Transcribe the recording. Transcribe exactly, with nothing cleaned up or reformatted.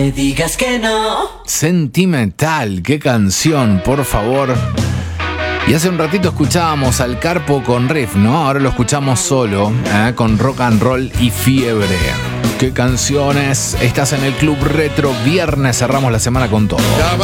Me digas que no. Sentimental, qué canción, por favor. Y hace un ratito escuchábamos al Carpo con riff, ¿no? Ahora lo escuchamos solo, ¿eh? Con rock and roll y fiebre. Qué canciones. Estás en el Club Retro. Viernes cerramos la semana con todo.